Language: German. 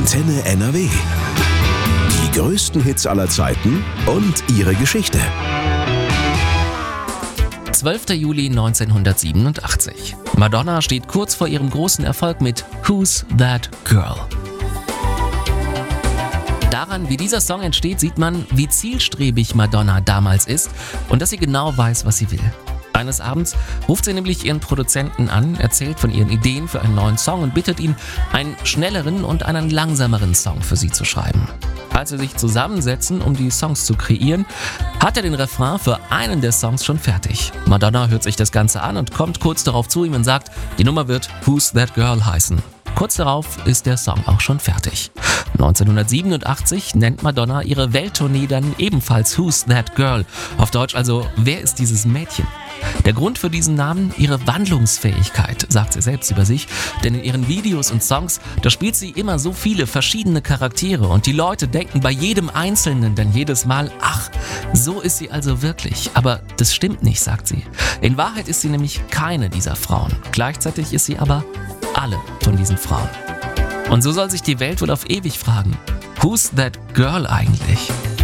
Antenne NRW. Die größten Hits aller Zeiten und ihre Geschichte. 12. Juli 1987. Madonna steht kurz vor ihrem großen Erfolg mit Who's That Girl? Daran, wie dieser Song entsteht, sieht man, wie zielstrebig Madonna damals ist und dass sie genau weiß, was sie will. Eines Abends ruft sie nämlich ihren Produzenten an, erzählt von ihren Ideen für einen neuen Song und bittet ihn, einen schnelleren und einen langsameren Song für sie zu schreiben. Als sie sich zusammensetzen, um die Songs zu kreieren, hat er den Refrain für einen der Songs schon fertig. Madonna hört sich das Ganze an und kommt kurz darauf zu ihm und sagt, die Nummer wird Who's That Girl heißen. Kurz darauf ist der Song auch schon fertig. 1987 nennt Madonna ihre Welttournee dann ebenfalls Who's That Girl? Auf Deutsch also, wer ist dieses Mädchen? Der Grund für diesen Namen, ihre Wandlungsfähigkeit, sagt sie selbst über sich, denn in ihren Videos und Songs, da spielt sie immer so viele verschiedene Charaktere und die Leute denken bei jedem Einzelnen dann jedes Mal, ach, so ist sie also wirklich. Aber das stimmt nicht, sagt sie. In Wahrheit ist sie nämlich keine dieser Frauen. Gleichzeitig ist sie aber alle von diesen Frauen. Und so soll sich die Welt wohl auf ewig fragen, Who's that girl eigentlich?